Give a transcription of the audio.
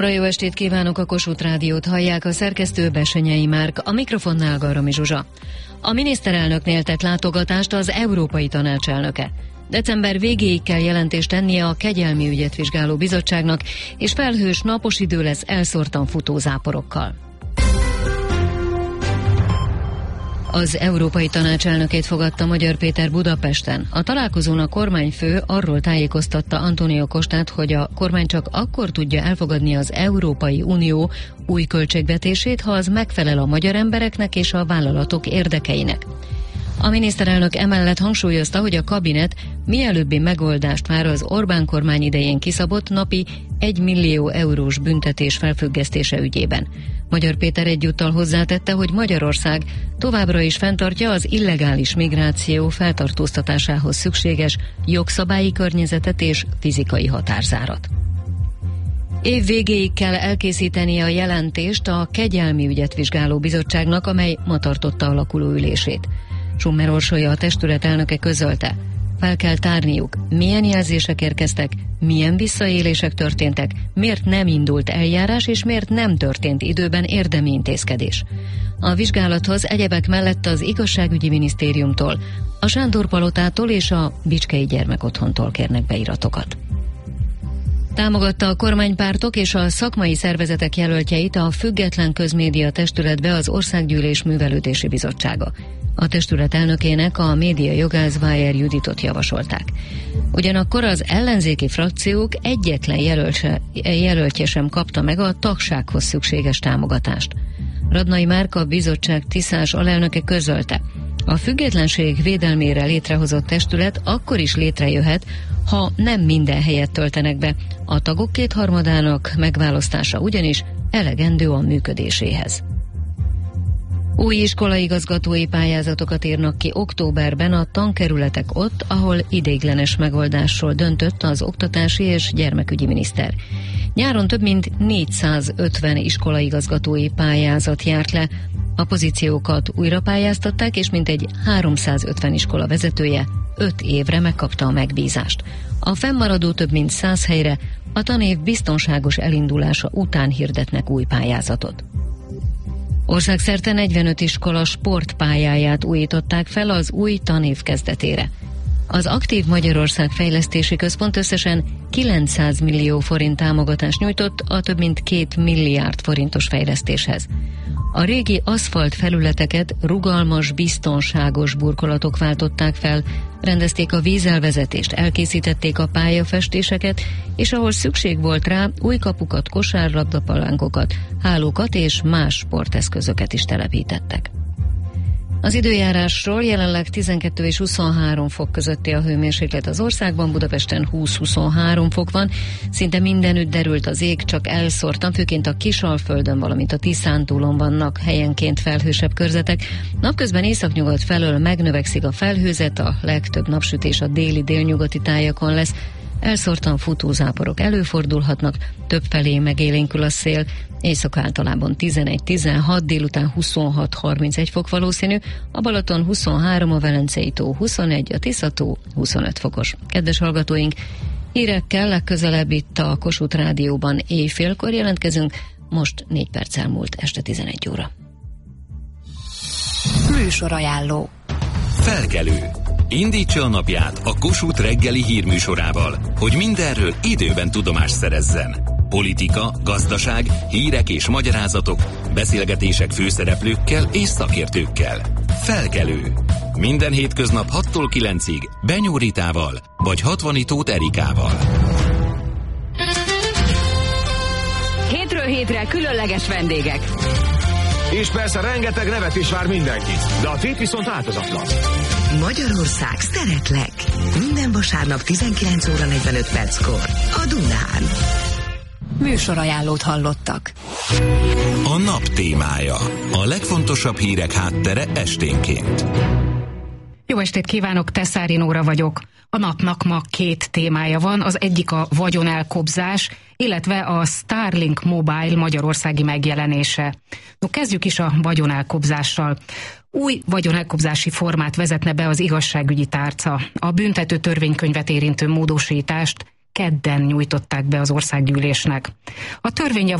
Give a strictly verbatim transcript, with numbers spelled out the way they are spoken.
Jó estét kívánok, a Kossuth Rádiót hallják, a szerkesztő Bessenyei Márk, a mikrofonnál Garami Zsuzsa. A miniszterelnöknél tett látogatást az Európai Tanács elnöke. December végéig kell jelentést tennie a kegyelmi ügyet vizsgáló bizottságnak, és felhős, napos idő lesz elszórtan futó záporokkal. Az Európai Tanács elnökét fogadta Magyar Péter Budapesten. A találkozón a kormányfő arról tájékoztatta Antonio Costát, hogy a kormány csak akkor tudja elfogadni az Európai Unió új költségvetését, ha az megfelel a magyar embereknek és a vállalatok érdekeinek. A miniszterelnök emellett hangsúlyozta, hogy a kabinet mielőbbi megoldást vár az Orbán kormány idején kiszabott napi egy millió eurós büntetés felfüggesztése ügyében. Magyar Péter egyúttal hozzátette, hogy Magyarország továbbra is fenntartja az illegális migráció feltartóztatásához szükséges jogszabályi környezetet és fizikai határzárat. Év végéig kell elkészíteni a jelentést a kegyelmi ügyet vizsgáló bizottságnak, amely ma tartotta alakuló ülését. Summer Orsolya, a testület elnöke közölte, fel kell tárniuk, milyen jelzések érkeztek, milyen visszaélések történtek, miért nem indult eljárás és miért nem történt időben érdemi intézkedés. A vizsgálathoz egyebek mellett az Igazságügyi Minisztériumtól, a Sándor Palotától és a Bicskei Gyermekotthontól kérnek beiratokat. Támogatta a kormánypártok és a szakmai szervezetek jelöltjeit a Független Közmédia Testületbe az Országgyűlés Művelődési Bizottsága. A testület elnökének, a média jogász Weier Juditot javasolták. Ugyanakkor az ellenzéki frakciók egyetlen jelöltse, jelöltje sem kapta meg a tagsághoz szükséges támogatást. Radnai Márk, a bizottság tisztás alelnöke közölte, a függetlenség védelmére létrehozott testület akkor is létrejöhet, ha nem minden helyet töltenek be. A tagok kétharmadának megválasztása ugyanis elegendő a működéséhez. Új iskolaigazgatói pályázatokat írnak ki októberben a tankerületek ott, ahol ideiglenes megoldásról döntött az oktatási és gyermekügyi miniszter. Nyáron több mint négyszázötven iskolaigazgatói pályázat járt le, a pozíciókat újra pályáztatták, és mintegy háromszázötven iskola vezetője öt évre megkapta a megbízást. A fennmaradó több mint száz helyre a tanév biztonságos elindulása után hirdetnek új pályázatot. Országszerte negyvenöt iskola sportpályáját újították fel az új tanév kezdetére. Az Aktív Magyarország Fejlesztési Központ összesen kilencszáz millió forint támogatást nyújtott a több mint két milliárd forintos fejlesztéshez. A régi aszfalt felületeket rugalmas, biztonságos burkolatok váltották fel, rendezték a vízelvezetést, elkészítették a pályafestéseket, és ahol szükség volt rá, új kapukat, kosárlabdapalánkokat, hálókat és más sporteszközöket is telepítettek. Az időjárásról: jelenleg tizenkettő és huszonhárom fok közötti a hőmérséklet az országban, Budapesten húsz-huszonhárom fok van, szinte mindenütt derült az ég, csak elszórtan, főként a Kisalföldön, valamint a Tiszántúlon vannak helyenként felhősebb körzetek. Napközben északnyugat felől megnövekszik a felhőzet, a legtöbb napsütés a déli-délnyugati tájakon lesz, elszórtan futózáporok előfordulhatnak, többfelé megélénkül a szél, éjszaka általában tizenegy-tizenhat, délután huszonhat-harmincegy fok valószínű, a Balaton huszonhárom, a Velencei tó huszonegy, a Tisza-tó huszonöt fokos. Kedves hallgatóink, hírekkel legközelebb itt a Kossuth Rádióban éjfélkor jelentkezünk, most négy perccel múlt este tizenegy óra. Műsorajánló. Felkelő. Indítsa a napját a Kossuth reggeli hírműsorával, hogy mindenről időben tudomást szerezzen. Politika, gazdaság, hírek és magyarázatok, beszélgetések főszereplőkkel és szakértőkkel. Felkelő. Minden hétköznap hattól kilencig Benyó Ritával vagy Hatvani Tóth Erikával. Hétről hétre különleges vendégek. És persze rengeteg nevet is vár mindenki, de a tét viszont változatlan. Magyarország, szeretlek! Minden vasárnap tizenkilenc óra negyvenöt perckor a Dunán. Műsorajánlót hallottak. A nap témája. A legfontosabb hírek háttere esténként. Jó estét kívánok, Teszári Nóra vagyok. A napnak ma két témája van, az egyik a vagyonelkobzás, illetve a Starlink Mobile magyarországi megjelenése. No, kezdjük is a vagyonelkobzással. Új vagyonelkobzási formát vezetne be az igazságügyi tárca. A büntető törvénykönyvet érintő módosítást kedden nyújtották be az országgyűlésnek. A törvény